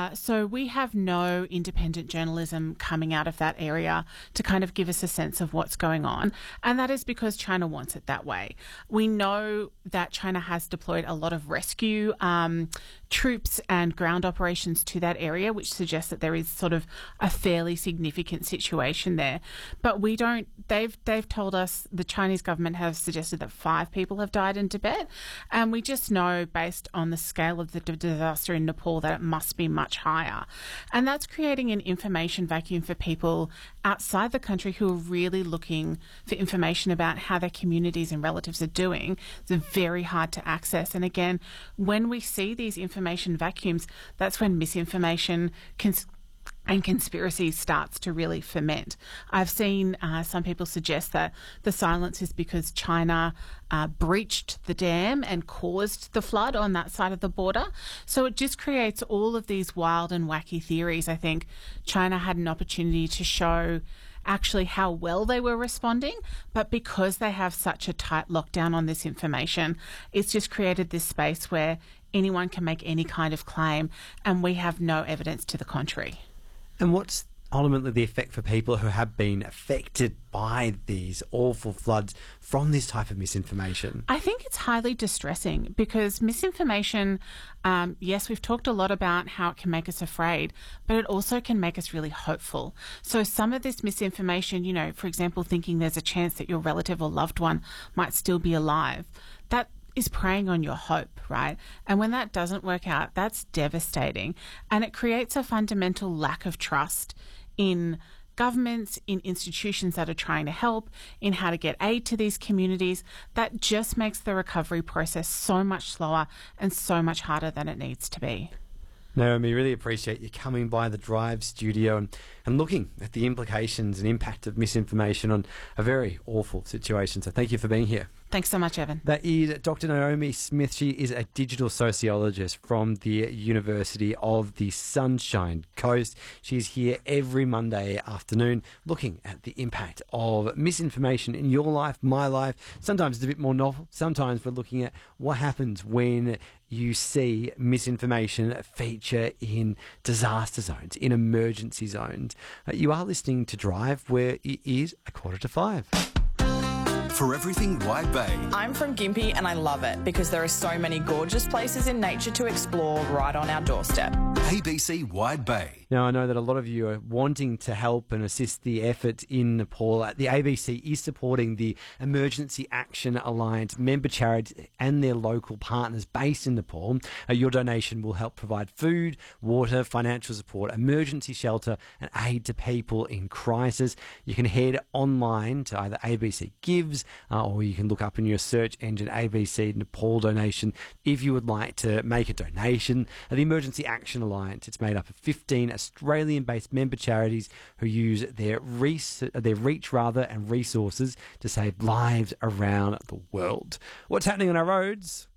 So we have no independent journalism coming out of that area to kind of give us a sense of what's going on. And that is because China wants it that way. We know that China has deployed a lot of rescue troops and ground operations to that area, which suggests that there is sort of a fairly significant situation there. But we don't, they've told us, the Chinese government have suggested that 5 people have died in Tibet. And we just know, based on the scale of the disaster in Nepal, that it must be much higher. And that's creating an information vacuum for people outside the country who are really looking for information about how their communities and relatives are doing. It's very hard to access. And again, when we see these information vacuums, that's when misinformation and conspiracy starts to really ferment. I've seen some people suggest that the silence is because China breached the dam and caused the flood on that side of the border. So it just creates all of these wild and wacky theories. I think China had an opportunity to show actually how well they were responding, but because they have such a tight lockdown on this information, it's just created this space where anyone can make any kind of claim, and we have no evidence to the contrary. And what's ultimately the effect for people who have been affected by these awful floods from this type of misinformation? I think it's highly distressing because misinformation, yes, we've talked a lot about how it can make us afraid, but it also can make us really hopeful. So some of this misinformation, you know, for example, thinking there's a chance that your relative or loved one might still be alive, that is preying on your hope, right? And when that doesn't work out, that's devastating. And it creates a fundamental lack of trust in governments, in institutions that are trying to help, in how to get aid to these communities. That just makes the recovery process so much slower and so much harder than it needs to be. Naomi, really appreciate you coming by the Drive studio and looking at the implications and impact of misinformation on a very awful situation. So thank you for being here. Thanks so much, Evan. That is Dr. Naomi Smith. She is a digital sociologist from the University of the Sunshine Coast. She's here every Monday afternoon looking at the impact of misinformation in your life, my life. Sometimes it's a bit more novel. Sometimes we're looking at what happens when you see misinformation feature in disaster zones, in emergency zones. You are listening to Drive, where it is 4:45. For everything Wide Bay. I'm from Gympie and I love it because there are so many gorgeous places in nature to explore right on our doorstep. ABC Wide Bay. Now, I know that a lot of you are wanting to help and assist the effort in Nepal. The ABC is supporting the Emergency Action Alliance member charities and their local partners based in Nepal. Your donation will help provide food, water, financial support, emergency shelter and aid to people in crisis. You can head online to either ABC Gives or you can look up in your search engine ABC Nepal donation if you would like to make a donation. The Emergency Action Alliance, it's made up of 15 Australian-based member charities who use their reach and resources to save lives around the world. What's happening on our roads?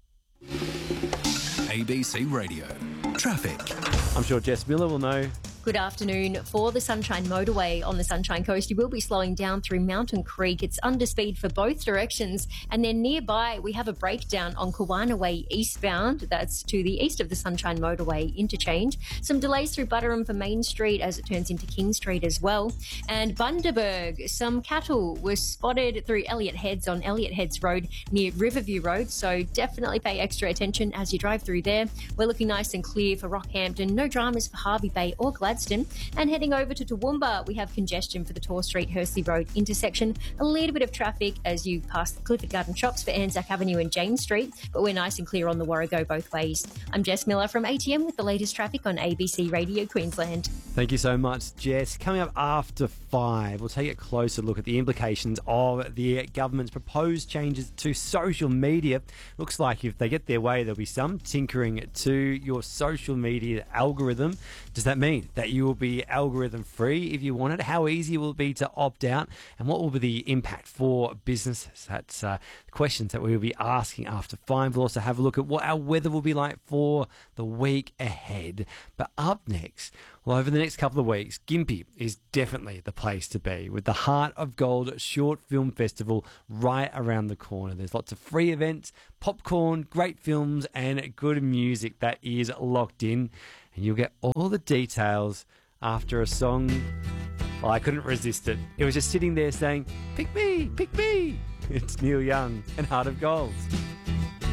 ABC Radio. Traffic. I'm sure Jess Miller will know. Good afternoon. For the Sunshine Motorway on the Sunshine Coast, you will be slowing down through Mountain Creek. It's under speed for both directions. And then nearby, we have a breakdown on Kawana Way eastbound. That's to the east of the Sunshine Motorway interchange. Some delays through Butterham for Main Street as it turns into King Street as well. And Bundaberg, some cattle were spotted through Elliott Heads on Elliott Heads Road near Riverview Road. So definitely pay extra attention as you drive through there. We're looking nice and clear for Rockhampton. No dramas for Harvey Bay or Gladstone. And heading over to Toowoomba, we have congestion for the Tor Street Hursley Road intersection. A little bit of traffic as you pass the Clifford Garden Shops for Anzac Avenue and James Street, but we're nice and clear on the Warrego both ways. I'm Jess Miller from ATM with the latest traffic on ABC Radio Queensland. Thank you so much, Jess. Coming up after 5, we'll take a closer look at the implications of the government's proposed changes to social media. Looks like if they get their way, there'll be some tinkering to your social media algorithm. Does that mean that you will be algorithm free if you want it? How easy will it be to opt out? And what will be the impact for businesses? That's questions that we will be asking after 5. We'll also have a look at what our weather will be like for the week ahead. But up next, well, over the next couple of weeks, Gympie is definitely the place to be, with the Heart of Gold Short Film Festival right around the corner. There's lots of free events, popcorn, great films and good music that is locked in. And And you'll get all the details after a song. Well, I couldn't resist it. It was just sitting there saying, pick me, pick me. It's Neil Young and Heart of Gold.